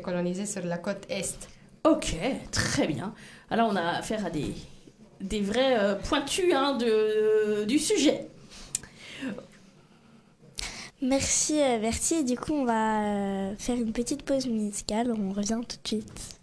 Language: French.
colonisé sur la côte est. Ok, très bien. Alors on a affaire à des vrais pointus du sujet. Merci Bertie. Du coup, on va faire une petite pause musicale. On revient tout de suite.